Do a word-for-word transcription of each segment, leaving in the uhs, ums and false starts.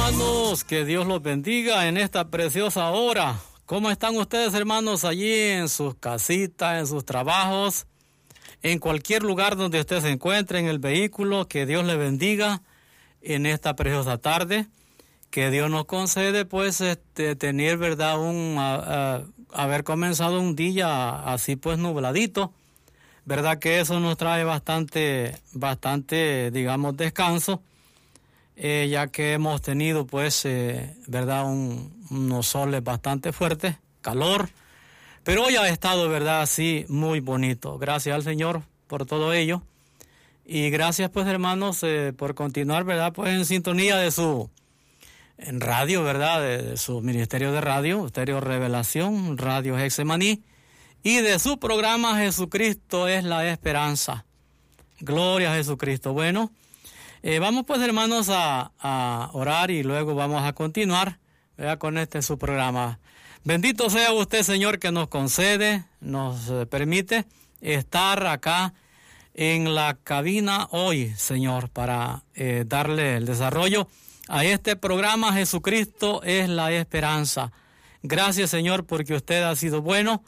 hermanos, que Dios los bendiga en esta preciosa hora. ¿Cómo están ustedes, hermanos, allí en sus casitas, en sus trabajos, en cualquier lugar donde usted se encuentre, en el vehículo? Que Dios les bendiga en esta preciosa tarde. Que Dios nos concede, pues, este, tener, verdad, un uh, uh, haber comenzado un día así, pues, nubladito. Verdad que eso nos trae bastante, bastante, digamos, descanso. Eh, ya que hemos tenido, pues, eh, verdad, un, unos soles bastante fuertes, calor, pero hoy ha estado, verdad, así, muy bonito. Gracias al Señor por todo ello, y gracias, pues, hermanos, eh, por continuar, verdad, pues, en sintonía de su, en radio, verdad, de, de su ministerio de radio, Estéreo Revelación, Radio Hexemaní, y de su programa Jesucristo es la Esperanza. Gloria a Jesucristo. Bueno, Eh, vamos pues, hermanos, a, a orar y luego vamos a continuar, ¿verdad?, con este su programa. Bendito sea usted, Señor, que nos concede, nos eh, permite estar acá en la cabina hoy, Señor, para eh, darle el desarrollo a este programa. Jesucristo es la Esperanza. Gracias, Señor, porque usted ha sido bueno,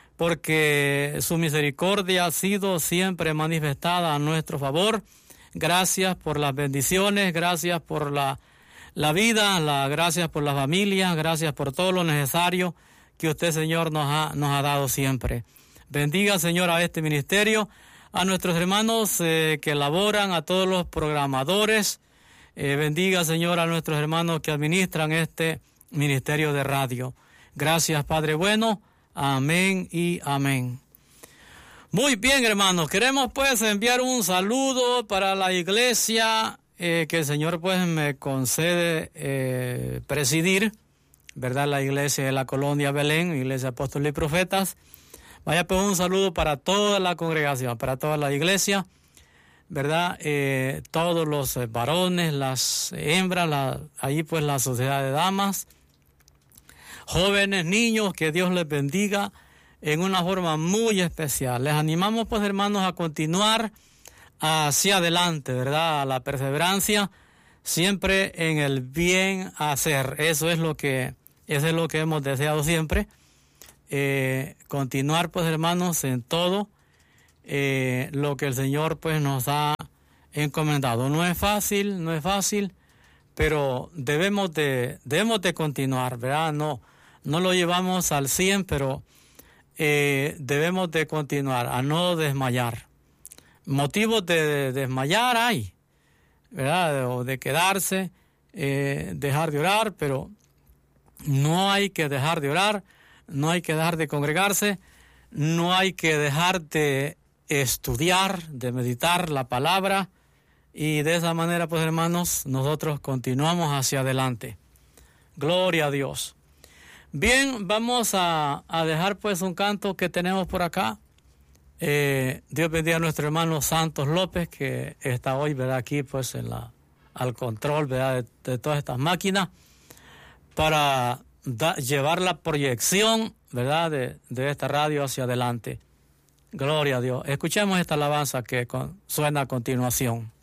porque su misericordia ha sido siempre manifestada a nuestro favor. Gracias por las bendiciones, gracias por la, la vida, la, gracias por la familia, gracias por todo lo necesario que usted, Señor, nos ha, nos ha dado siempre. Bendiga, Señor, a este ministerio, a nuestros hermanos eh, que laboran, a todos los programadores. Eh, bendiga, Señor, a nuestros hermanos que administran este ministerio de radio. Gracias, Padre bueno. Amén y amén. Muy bien, hermanos, queremos pues enviar un saludo para la iglesia eh, que el Señor pues me concede eh, presidir, ¿verdad? La iglesia de la Colonia Belén, Iglesia Apóstoles y Profetas. Vaya pues un saludo para toda la congregación, para toda la iglesia, ¿verdad? Eh, todos los eh, varones, las hembras, la, ahí pues la sociedad de damas, jóvenes, niños, que Dios les bendiga en una forma muy especial. Les animamos, pues, hermanos, a continuar hacia adelante, ¿verdad? A la perseverancia, siempre en el bien hacer. Eso es lo que, eso es lo que hemos deseado siempre. Eh, continuar, pues, hermanos, en todo eh, lo que el Señor, pues, nos ha encomendado. No es fácil, no es fácil, pero debemos de, debemos de continuar, ¿verdad? No, no lo llevamos al cien, pero Eh, debemos de continuar, a no desmayar. Motivos de, de desmayar hay, ¿verdad? O de quedarse, eh, dejar de orar, pero no hay que dejar de orar, no hay que dejar de congregarse, no hay que dejar de estudiar, de meditar la palabra, y de esa manera, pues, hermanos, nosotros continuamos hacia adelante. Gloria a Dios. Bien, vamos a, a dejar pues un canto que tenemos por acá. Eh, Dios bendiga a nuestro hermano Santos López, que está hoy, ¿verdad?, aquí pues en la, al control, ¿verdad?, de, de todas estas máquinas, para da, llevar la proyección, ¿verdad?, de, de esta radio hacia adelante. Gloria a Dios. Escuchemos esta alabanza que con, suena a continuación.